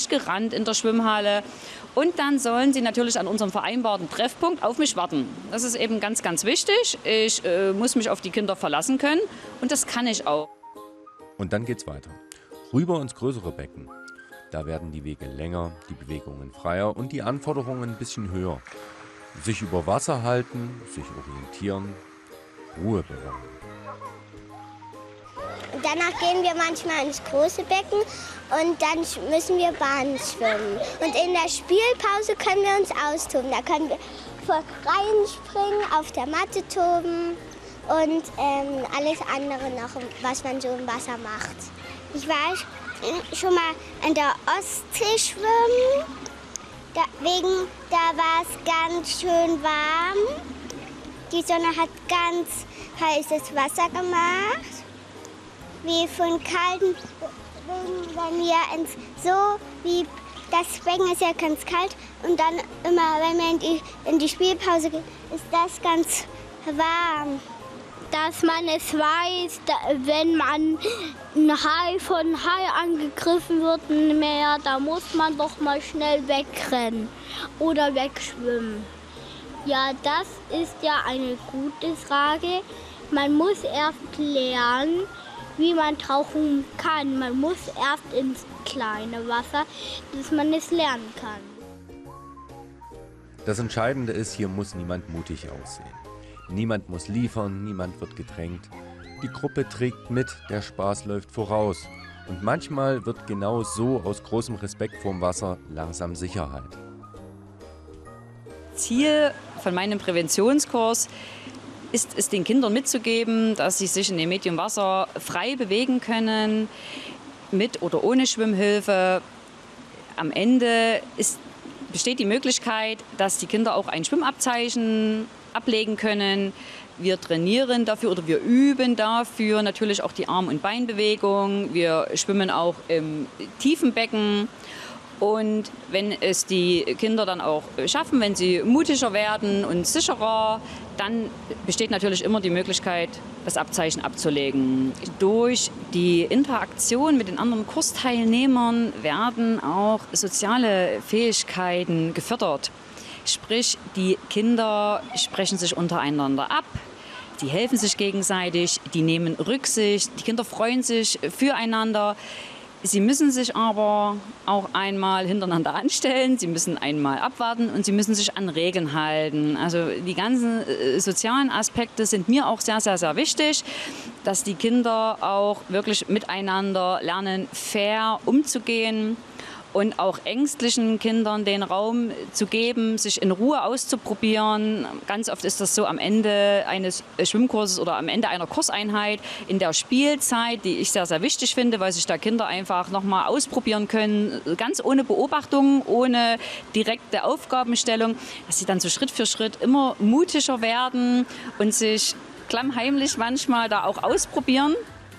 gerannt in der Schwimmhalle. Und dann sollen sie natürlich an unserem vereinbarten Treffpunkt auf mich warten. Das ist eben ganz, ganz wichtig. Ich muss mich auf die Kinder verlassen können und das kann ich auch. Und dann geht's weiter. Rüber ins größere Becken. Da werden die Wege länger, die Bewegungen freier und die Anforderungen ein bisschen höher. Sich über Wasser halten, sich orientieren, Ruhe bewahren. Danach gehen wir manchmal ins große Becken und dann müssen wir Bahnen schwimmen. Und in der Spielpause können wir uns austoben. Da können wir vor Reihen springen, auf der Matte toben und alles andere noch, was man so im Wasser macht. Ich war schon mal an der Ostsee schwimmen. Da war es ganz schön warm. Die Sonne hat ganz heißes Wasser gemacht. Wie von kalten, wenn wir das Becken ist ja ganz kalt und dann immer, wenn wir in die Spielpause gehen, ist das ganz warm. Dass man es weiß, wenn man von Hai angegriffen wird im Meer, da muss man doch mal schnell wegrennen oder wegschwimmen. Ja, das ist ja eine gute Frage. Man muss erst lernen, wie man tauchen kann. Man muss erst ins kleine Wasser, dass man es lernen kann. Das Entscheidende ist, hier muss niemand mutig aussehen. Niemand muss liefern, niemand wird gedrängt. Die Gruppe trägt mit, der Spaß läuft voraus. Und manchmal wird genau so aus großem Respekt vorm Wasser langsam Sicherheit. Ziel von meinem Präventionskurs ist es, den Kindern mitzugeben, dass sie sich in dem Medium Wasser frei bewegen können, mit oder ohne Schwimmhilfe. Am Ende besteht die Möglichkeit, dass die Kinder auch ein Schwimmabzeichen ablegen können. Wir trainieren dafür oder wir üben dafür natürlich auch die Arm- und Beinbewegung. Wir schwimmen auch im tiefen Becken. Und wenn es die Kinder dann auch schaffen, wenn sie mutiger werden und sicherer, dann besteht natürlich immer die Möglichkeit, das Abzeichen abzulegen. Durch die Interaktion mit den anderen Kursteilnehmern werden auch soziale Fähigkeiten gefördert. Sprich, die Kinder sprechen sich untereinander ab, die helfen sich gegenseitig, die nehmen Rücksicht, die Kinder freuen sich füreinander. Sie müssen sich aber auch einmal hintereinander anstellen, sie müssen einmal abwarten und sie müssen sich an Regeln halten. Also die ganzen sozialen Aspekte sind mir auch sehr, sehr, sehr wichtig, dass die Kinder auch wirklich miteinander lernen, fair umzugehen. Und auch ängstlichen Kindern den Raum zu geben, sich in Ruhe auszuprobieren. Ganz oft ist das so am Ende eines Schwimmkurses oder am Ende einer Kurseinheit in der Spielzeit, die ich sehr, sehr wichtig finde, weil sich da Kinder einfach nochmal ausprobieren können, ganz ohne Beobachtung, ohne direkte Aufgabenstellung, dass sie dann so Schritt für Schritt immer mutiger werden und sich klammheimlich manchmal da auch ausprobieren.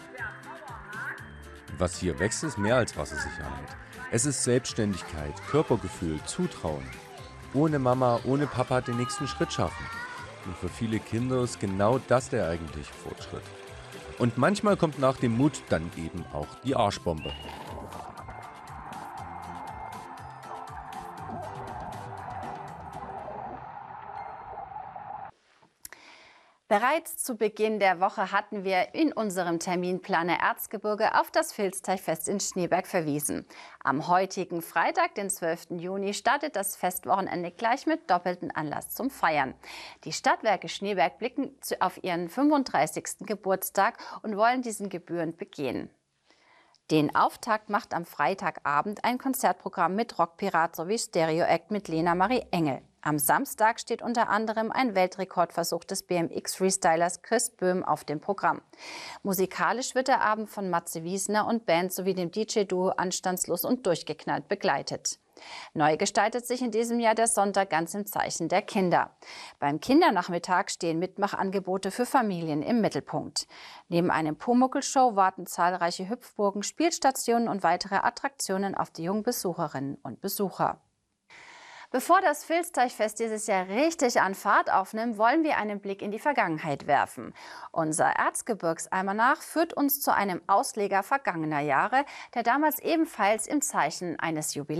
Was hier wächst, ist mehr als Wassersicherheit. Es ist Selbstständigkeit, Körpergefühl, Zutrauen. Ohne Mama, ohne Papa den nächsten Schritt schaffen. Und für viele Kinder ist genau das der eigentliche Fortschritt. Und manchmal kommt nach dem Mut dann eben auch die Arschbombe. Bereits zu Beginn der Woche hatten wir in unserem Terminplaner Erzgebirge auf das Filzteichfest in Schneeberg verwiesen. Am heutigen Freitag, den 12. Juni, startet das Festwochenende gleich mit doppeltem Anlass zum Feiern. Die Stadtwerke Schneeberg blicken auf ihren 35. Geburtstag und wollen diesen gebührend begehen. Den Auftakt macht am Freitagabend ein Konzertprogramm mit Rockpirat sowie Stereo-Act mit Lena Marie Engel. Am Samstag steht unter anderem ein Weltrekordversuch des BMX-Freestylers Chris Böhm auf dem Programm. Musikalisch wird der Abend von Matze Wiesner und Band sowie dem DJ-Duo Anstandslos und Durchgeknallt begleitet. Neu gestaltet sich in diesem Jahr der Sonntag ganz im Zeichen der Kinder. Beim Kindernachmittag stehen Mitmachangebote für Familien im Mittelpunkt. Neben einem Pumuckl-Show warten zahlreiche Hüpfburgen, Spielstationen und weitere Attraktionen auf die jungen Besucherinnen und Besucher. Bevor das Filzteichfest dieses Jahr richtig an Fahrt aufnimmt, wollen wir einen Blick in die Vergangenheit werfen. Unser Erzgebirgsalmanach führt uns zu einem Ausleger vergangener Jahre, der damals ebenfalls im Zeichen eines Jubiläums